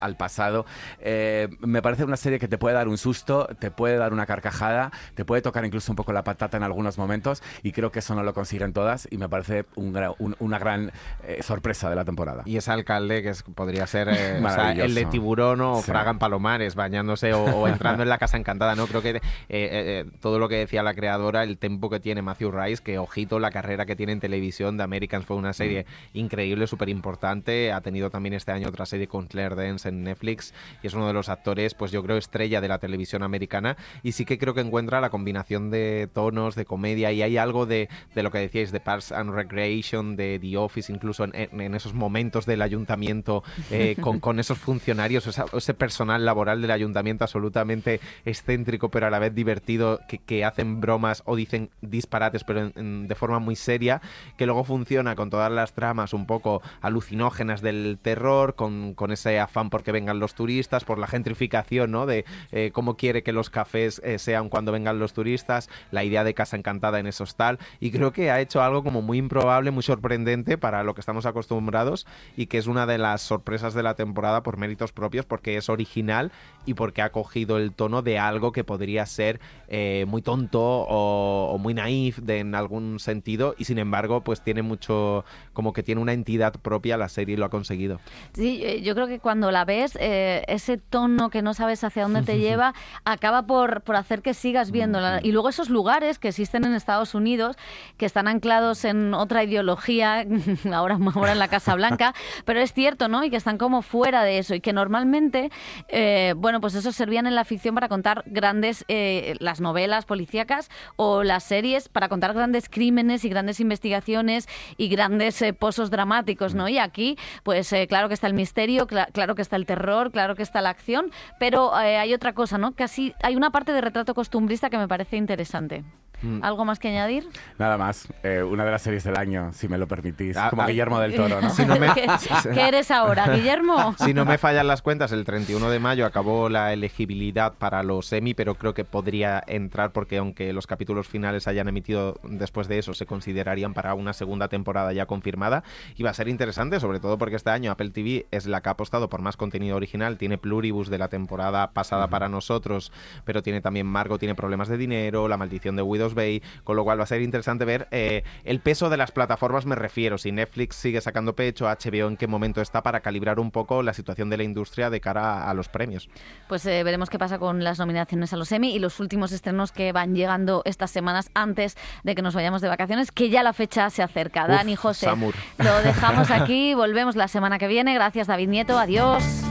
al pasado. Me parece una serie que te puede dar un susto, te puede dar una carcajada, te puede tocar incluso un poco la patata en algunos momentos, y creo que eso no lo consiguen todas, y me parece una gran sorpresa de la temporada. Y ese alcalde que podría ser o sea, el de Tiburón o sí. Fraga en Palomares, bañándose o entrando en la Casa Encantada, ¿no? Creo que todo lo que decía la creadora, el tempo que tiene Matthew Rice, que ojito la carrera que tiene en televisión. The Americans fue una serie increíble, súper importante. Ha tenido también este año otra serie con Claire Danes en Netflix, y es uno de los actores, pues yo creo, estrella de la televisión americana, y sí que creo que encuentra la combinación de tonos, de comedia, y hay algo de lo que decíais de Parks and Recreation, de The Office, incluso en esos momentos del ayuntamiento, con esos funcionarios, ese personal laboral del ayuntamiento absolutamente excéntrico, pero a la vez divertido, que hacen bromas o dicen disparates, pero de forma muy seria, que luego funciona con todas las tramas un poco alucinógenas del terror, con ese afán porque vengan los turistas, por la gentrificación, ¿no? De cómo quiere que los cafés sean cuando vengan los turistas, la idea de Casa Encantada en ese hostal, y creo que ha hecho algo como muy improbable, muy sorprendente para lo que estamos acostumbrados, y que es una de las sorpresas de la temporada por méritos propios, porque es original y porque ha cogido el tono de algo que podría ser muy tonto o muy naif en algún sentido, y sin embargo pues tiene mucho, como que tiene una entidad propia la serie, y lo ha conseguido. Sí, yo creo que cuando la ves, ese tono que no sabes hacia dónde te lleva, acaba por hacer que sigas viéndola. Y luego esos lugares que existen en Estados Unidos, que están anclados en otra ideología, ahora en la Casa Blanca, pero es cierto, ¿no? Y que están como fuera de eso, y que normalmente, pues eso servían en la ficción para contar grandes, las novelas policíacas o las series, para contar grandes crímenes y grandes investigaciones y grandes pozos dramáticos, ¿no? Y aquí, pues claro que está el misterio, claro que está el terror, claro que está la acción, pero hay otra cosa, ¿no? Casi hay una parte de retrato costumbrista que me parece interesante. ¿Algo más que añadir? Nada más. Una de las series del año, si me lo permitís. Como Guillermo del Toro, ¿no? Si no ¿Qué eres ahora, Guillermo? Si no me fallan las cuentas, el 31 de mayo acabó la elegibilidad para los Emmy, pero creo que podría entrar, porque aunque los capítulos finales hayan emitido después de eso, se considerarían para una segunda temporada ya confirmada. Y va a ser interesante, sobre todo porque este año Apple TV es la que ha apostado por más contenido original. Tiene Pluribus de la temporada pasada para nosotros, pero tiene también Margo, tiene Problemas de dinero, La maldición de Widow's Bay, con lo cual va a ser interesante ver el peso de las plataformas, me refiero, si Netflix sigue sacando pecho, HBO en qué momento está, para calibrar un poco la situación de la industria de cara a los premios. Pues veremos qué pasa con las nominaciones a los Emmy y los últimos estrenos que van llegando estas semanas antes de que nos vayamos de vacaciones, que ya la fecha se acerca. Dani, José, Samur. Lo dejamos aquí, volvemos la semana que viene. Gracias, David Nieto, adiós.